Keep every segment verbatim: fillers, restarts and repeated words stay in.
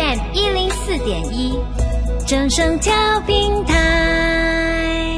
M 一零四点一，正声调频台。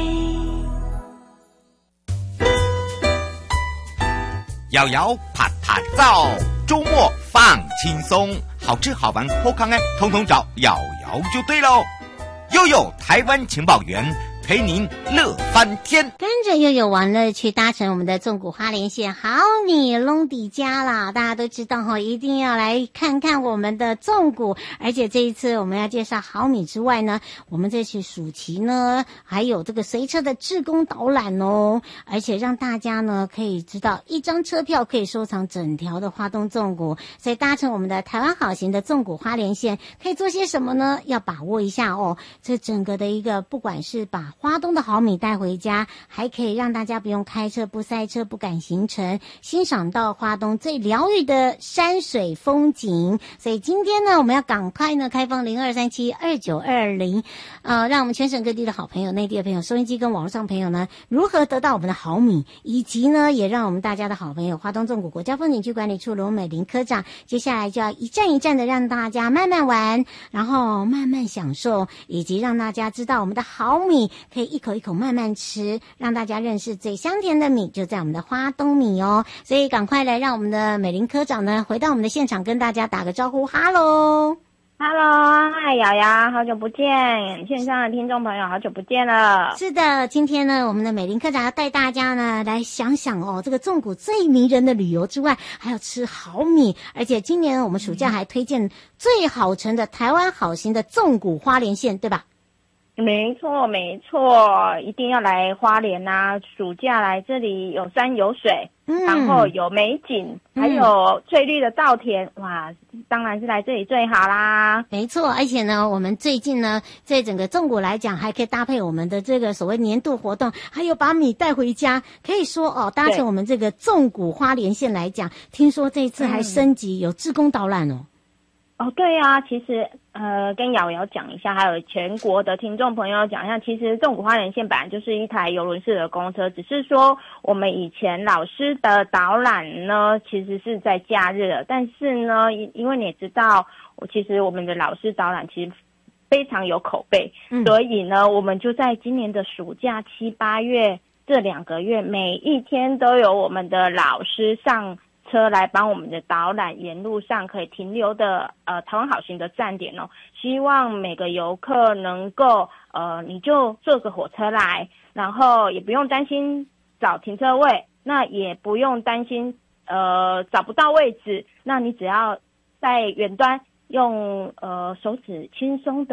摇摇啪啪照，周末放轻松，好吃好玩好康哎，统统找摇摇就对喽。悠悠台湾情报员，陪您乐翻天， 跟着悠悠玩乐去搭乘我们的纵谷花莲线好米隆迪家啦！大家都知道哈，一定要来看看我们的纵谷。而且这一次我们要介绍好米之外呢，我们这次暑期呢还有这个随车的志工导览哦，而且让大家呢可以知道一张车票可以收藏整条的花东纵谷。所以搭乘我们的台湾好行的纵谷花莲线可以做些什么呢？要把握一下哦。这整个的一个不管是把花东的好米带回家，还可以让大家不用开车、不塞车、不赶行程，欣赏到花东最疗愈的山水风景。所以今天呢，我们要赶快呢开放零二三七二九二零，呃，让我们全省各地的好朋友、内地的朋友、收音机跟网络上朋友呢，如何得到我们的好米，以及呢，也让我们大家的好朋友花东纵谷国家风景区管理处罗美玲科长，接下来就要一站一站的让大家慢慢玩，然后慢慢享受，以及让大家知道我们的好米可以一口一口慢慢吃，让大家认识最香甜的米就在我们的花东米哦。所以赶快来让我们的美玲科长呢回到我们的现场，跟大家打个招呼。哈喽哈喽，嗨瑶瑶，好久不见，线上的听众朋友好久不见了。 是的，今天呢我们的美玲科长要带大家呢来想想哦，这个纵谷最迷人的旅游之外，还要吃好米。而且今年我们暑假还推荐最好乘的台湾好行的纵谷花莲线，对吧？ 没错没错，一定要来花莲啊！暑假来这里有山有水，嗯、然后有美景，还有翠绿的稻田，嗯、哇，当然是来这里最好啦。 没错，而且呢，我们最近呢，在整个纵谷来讲，还可以搭配我们的这个所谓年度活动，还有把米带回家。可以说哦，搭乘我们这个纵谷花莲线来讲，听说这一次还升级、嗯、有志工导览哦。 哦，对啊，其实呃，跟瑶瑶讲一下，还有全国的听众朋友讲一下，其实纵谷花莲线本来就是一台邮轮式的公车，只是说我们以前老师的导览呢，其实是在假日的，但是呢，因为你也知道，我其实我们的老师导览其实非常有口碑，嗯、所以呢，我们就在今年的暑假七八月这两个月，每一天都有我们的老师上车来帮我们的导览，沿路上可以停留的呃台湾好行的站点哦，希望每个游客能够呃你就坐个火车来，然后也不用担心找停车位，那也不用担心呃找不到位置，那你只要在远端用呃手指轻松的